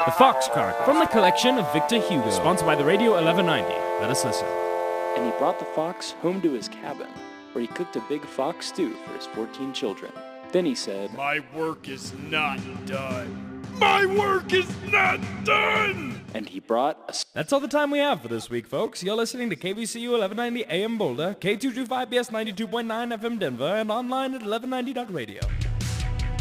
The Fox Card, from the collection of Victor Hugo, sponsored by the Radio 1190. Let us listen. And he brought the fox home to his cabin, where he cooked a big fox stew for his 14 children. Then he said, "My work is not done. My work is not done!" And he brought a... That's all the time we have for this week, folks. You're listening to KVCU 1190 AM Boulder, K225BS 92.9 FM Denver, and online at 1190.radio.